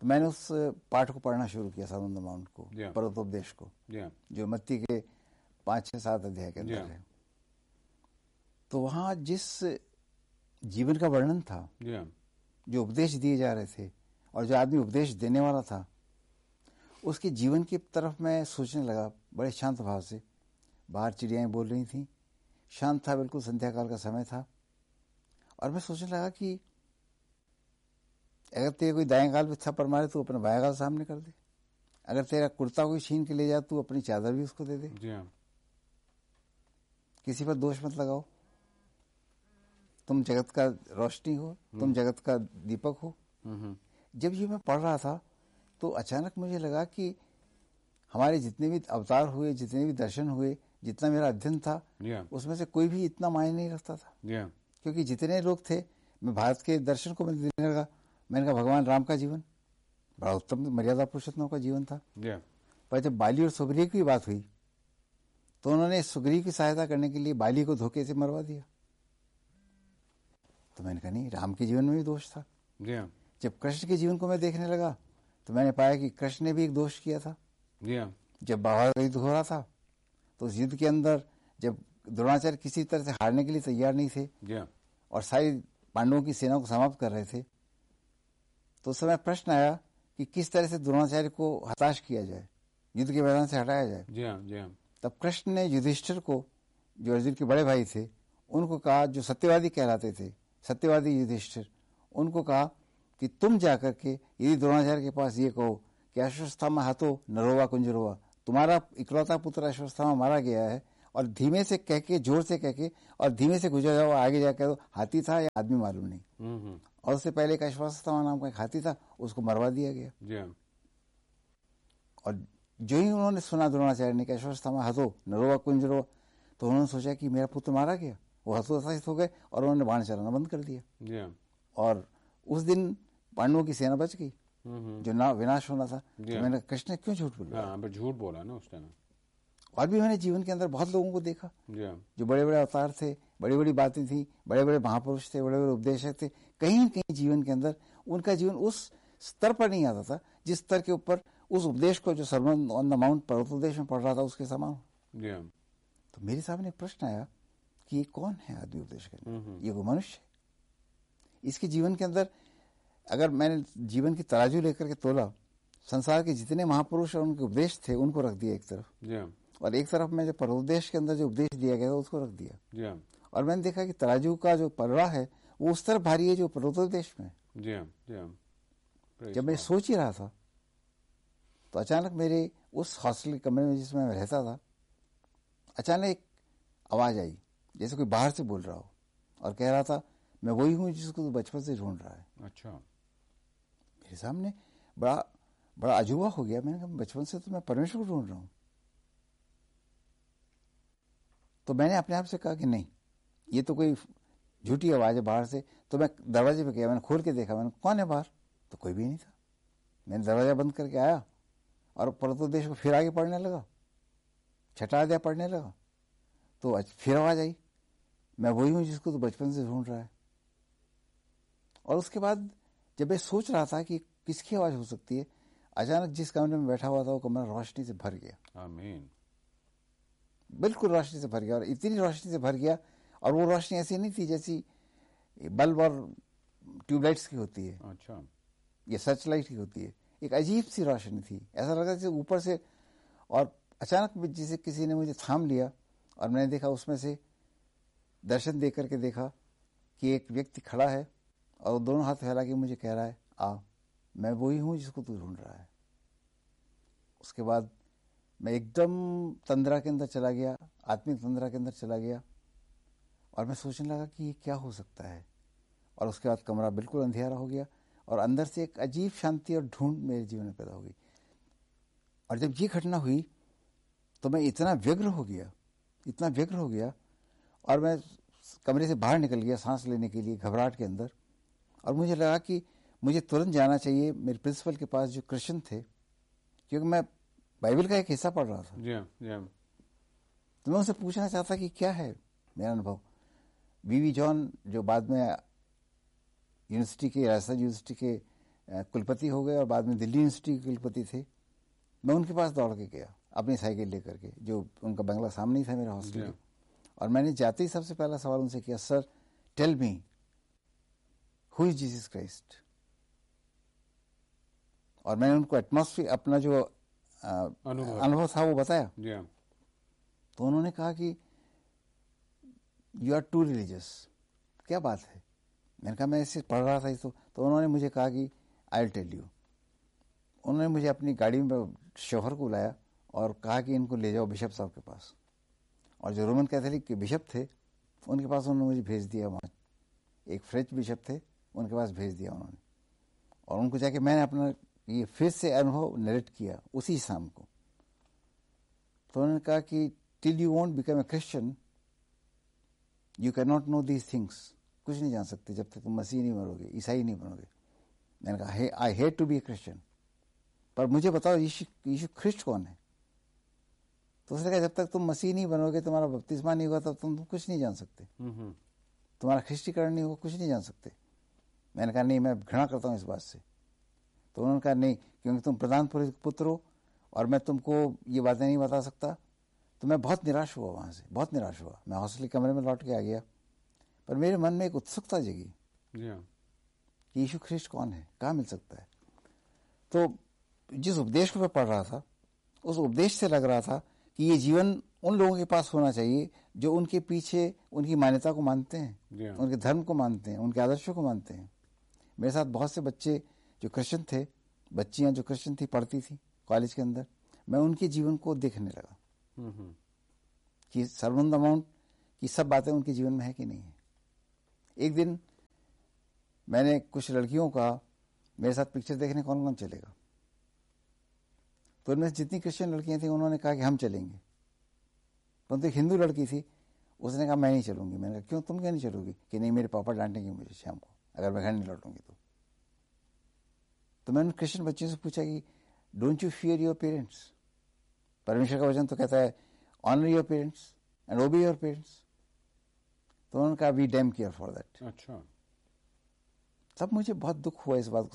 तो मैंने उस पाठ को पढ़ना शुरू किया, सर्मन ऑन द माउंट को, पर्वतोपदेश को, जो मत्ती के 5, 6, 7 अध्याय के अंदर है। तो वहां जिस जीवन का वर्णन था, जो उपदेश दिए जा रहे थे और जो आदमी उपदेश देने वाला था, उसके जीवन की तरफ मैं सोचने लगा बड़े शांत भाव से। बाहर चिड़ियाएं बोल रही थी, शांत था, बिल्कुल संध्या काल का समय था। और मैं सोचने लगा कि अगर तेरे कोई दाएं गाल पे थप्पड़ मारे तो अपना बाएं गाल सामने कर दे, अगर तेरा कुर्ता कोई छीन के ले जा तू अपनी चादर भी उसको दे दे। किसी पर दोष मत लगाओ। तुम जगत का रोशनी हो, तुम जगत का दीपक हो। जब ये मैं पढ़ रहा था तो अचानक मुझे लगा कि हमारे जितने भी अवतार हुए, जितने भी दर्शन हुए, जितना मेरा अध्ययन था, उसमें से कोई भी इतना मायने नहीं रखता था। क्योंकि जितने लोग थे, मैं भारत के दर्शन को मैं देने लगा। मैंने कहा भगवान राम का जीवन बड़ा उत्तम मर्यादा पुरुषोत्तम का जीवन था। पर जब बाली और सुग्रीव की बात हुई तो उन्होंने सुग्रीव की सहायता करने के लिए बाली को धोखे से मरवा दिया। तो मैंने कहा नहीं, राम के जीवन में भी दोष था। जब कृष्ण के जीवन को मैं देखने लगा तो मैंने पाया कि कृष्ण ने भी एक दोष किया था। जब महाभारत युद्ध हो रहा था तो उस युद्ध के अंदर जब द्रोणाचार्य किसी तरह से हारने के लिए तैयार नहीं थे और सारी पांडवों की सेना को समाप्त कर रहे थे, तो उस समय प्रश्न आया कि किस तरह से द्रोणाचार्य को हताश किया जाए, युद्ध के मैदान से हटाया जाए। तब कृष्ण ने युधिष्ठिर को, जो अर्जुन के बड़े भाई थे, उनको कहा, जो सत्यवादी कहलाते थे, सत्यवादी युधिष्ठिर, उनको कहा कि तुम जाकर के यदि द्रोणाचार्य के पास ये कहो कि अश्वत्थामा हतो नरोवा कुंजरोवा, तुम्हारा इकलौता पुत्र अश्वत्थामा मारा गया है, और धीमे से कह के, जोर से कह के और धीमे से गुजर जाओ, आगे जाकर दो हाथी था या आदमी मालूम नहीं। और उससे पहले एक अश्वत्थामा नाम का एक हाथी था, उसको मरवा दिया गया। और जो ही उन्होंने सुना द्रोणाचार्य ने कि अश्वत्थामा हतो नरोवा कुंजरोवा, तो उन्होंने सोचा कि मेरा पुत्र मारा गया, वो हतोत्साहित हो गए और उन्होंने बाण चलाना बंद कर दिया। और उस दिन पांडवों की सेना बच गई, जो ना विनाश होना था। तो मैंने कृष्ण ने क्यों झूठ बोला? झूठ बोला ना उस टाइम। और भी मैंने जीवन के अंदर बहुत लोगों को देखा जो बड़े बड़े अवतार थे, बड़ी बड़ी बातें थी, बड़े बड़े महापुरुष थे, बड़े बड़े उपदेशक थे, कहीं न कहीं जीवन के अंदर उनका जीवन उस स्तर पर नहीं आता था जिस स्तर के ऊपर उस उपदेश को, जो सर्मन ऑन द माउंट पर्वतोपदेश में पढ़ रहा था, उसके समान। तो मेरे सामने प्रश्न आया कि ये कौन है आदमी उपदेश करने? ये वो मनुष्य है। इसके जीवन के अंदर अगर मैंने जीवन की तराजू लेकर के तोला, संसार के जितने महापुरुष और उनके उपदेश थे उनको रख दिया एक तरफ, और एक तरफ में जो पर्वोपदेश के अंदर जो उपदेश दिया गया था उसको रख दिया। और मैंने देखा कि तराजू का जो पलड़ा है वो उस तरफ भारी है जो पर्वतोपदेश में। जब मैं सोच ही रहा था तो अचानक मेरे उस हॉस्टल कमरे में जिसमें मैं रहता था, अचानक एक आवाज आई, जैसे कोई बाहर से बोल रहा हो और कह रहा था, मैं वही हूं जिसको तू बचपन से ढूंढ रहा है। अच्छा। मेरे सामने बड़ा अजूबा हो गया। मैंने कहा बचपन से तो मैं परमेश्वर को ढूंढ रहा हूं। तो मैंने अपने आप से कहा कि नहीं, ये तो कोई झूठी आवाज है बाहर से। तो मैं दरवाजे पे गया, मैंने खोल के देखा, मैंने कौन है बाहर, तो कोई भी नहीं था। मैंने दरवाजा बंद करके आया और पर्वतोपदेश को फिर आगे पढ़ने लगा, छठा अध्याय पढ़ने लगा। तो फिर आवाज आई, मैं वही हूं जिसको तो बचपन से ढूंढ रहा है। और उसके बाद जब मैं सोच रहा था कि किसकी आवाज हो सकती है, अचानक जिस कमरे में बैठा हुआ था वो कमरा रोशनी से भर गया। आमीन। बिल्कुल रोशनी से भर गया, और इतनी रोशनी से भर गया, और वो रोशनी ऐसी नहीं थी जैसी बल्ब और ट्यूबलाइट्स की होती है। अच्छा। ये सर्च लाइट की होती है। एक अजीब सी रोशनी थी, ऐसा लगा जैसे ऊपर से, और अचानक जिसे किसी ने मुझे थाम लिया और मैंने देखा, उसमें से दर्शन दे करके देखा कि एक व्यक्ति खड़ा है और दोनों हाथ फैला के मुझे कह रहा है, आ, मैं वही हूं जिसको तू ढूंढ रहा है। उसके बाद मैं एकदम तंद्रा के अंदर चला गया, आत्मिक तंद्रा के अंदर चला गया, और मैं सोचने लगा कि ये क्या हो सकता है। और उसके बाद कमरा बिल्कुल अंधेरा हो गया और अंदर से एक अजीब शांति और ढूंढ मेरे जीवन में पैदा हो गई। और जब ये घटना हुई तो मैं इतना व्यग्र हो गया, और मैं कमरे से बाहर निकल गया सांस लेने के लिए घबराहट के अंदर। और मुझे लगा कि मुझे तुरंत जाना चाहिए मेरे प्रिंसिपल के पास, जो क्रिश्चियन थे, क्योंकि मैं बाइबल का एक हिस्सा पढ़ रहा था। तो मैं उनसे पूछना चाहता कि क्या है मेरा अनुभव। वीवी जॉन, जो बाद में यूनिवर्सिटी के, राजस्थान यूनिवर्सिटी के कुलपति हो गए और बाद में दिल्ली यूनिवर्सिटी के कुलपति थे। मैं उनके पास दौड़ के गया अपनी साइकिल लेकर के, जो उनका बंगला सामने ही था मेरा हॉस्टल, और मैंने जाते ही सबसे पहला सवाल उनसे किया, sir tell me who is Jesus Christ. और मैंने उनको एटमॉस्फेयर, अपना जो अनुभव था वो बताया। तो उन्होंने कहा कि यू आर टू रिलीजियस। क्या बात है? मैंने कहा मैं इसे पढ़ रहा था तो उन्होंने मुझे कहा कि आई विल टेल यू। उन्होंने मुझे अपनी गाड़ी में शोहर को बुलाया और कहा कि इनको ले जाओ बिशप साहब के पास। और जो रोमन कैथोलिक के बिशप थे उनके पास उन्होंने मुझे भेज दिया। वहाँ एक फ्रेंच बिशप थे, उनके पास भेज दिया उन्होंने, और उनको जाके मैंने अपना ये फिर से अनुभव नरेट किया उसी शाम को। तो उन्होंने कहा कि till you won't become a Christian you can not know these things. कुछ नहीं जान सकते जब तक तुम मसीह नहीं बनोगे, ईसाई नहीं बनोगे। मैंने कहा I hate to be A Christian, पर मुझे बताओ यीशु ख्रिस्ट कौन है? तो उसने कहा जब तक तुम मसीह नहीं बनोगे, तुम्हारा बपतिस्मा नहीं होगा, तब तुम कुछ नहीं जान सकते, तुम्हारा ख्रिस्टीकरण नहीं होगा, कुछ नहीं जान सकते। मैंने कहा नहीं, मैं घृणा करता हूँ इस बात से। तो उन्होंने कहा नहीं, क्योंकि तुम प्रधान पुत्र हो और मैं तुमको ये बातें नहीं बता सकता। तो मैं बहुत निराश हुआ, वहाँ से बहुत निराश हुआ। मैं हॉस्टल के कमरे में लौट के आ गया, पर मेरे मन में एक उत्सुकता जगी कि यीशु ख्रिस्ट कौन है, कहाँ मिल सकता है। तो जिस उपदेश को मैं पढ़ रहा था, उस उपदेश से लग रहा था कि ये जीवन उन लोगों के पास होना चाहिए जो उनके पीछे उनकी मान्यता को मानते हैं, उनके धर्म को मानते हैं, उनके आदर्शों को मानते हैं। मेरे साथ बहुत से बच्चे जो क्रिश्चियन थे, बच्चियां जो क्रिश्चियन थी, पढ़ती थी कॉलेज के अंदर। मैं उनके जीवन को देखने लगा कि सर्वम अमाउंट की सब बातें उनके जीवन में है कि नहीं है। एक दिन मैंने कुछ लड़कियों का, मेरे साथ पिक्चर देखने कौन कौन चलेगा, तो उनमें जितनी क्रिश्चियन लड़कियां थी उन्होंने कहा कि हम चलेंगे। परंतु एक हिंदू लड़की थी, उसने कहा मैं नहीं चलूंगी। मैंने कहा क्यों, तुम क्यों नहीं चलोगी? कि नहीं, मेरे पापा डांटेंगे मुझे शाम को अगर मैं घर नहीं लौटूंगी तो मैंने क्रिश्चियन बच्चों से पूछा कि don't you fear your parents? परमेश्वर का वचन तो कहता है ऑनर योर पेरेंट्स एंड ओबे योर पेरेंट्स। तो उन्होंने कहा we dam care for that. अच्छा। तब मुझे बहुत दुख हुआ इस बात को